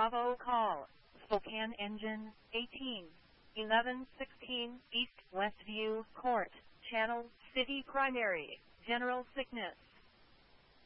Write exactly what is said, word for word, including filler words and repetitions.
Bravo call. Spokane engine, eighteen, eleven sixteen, East Westview Court, Channel City Primary, General Sickness.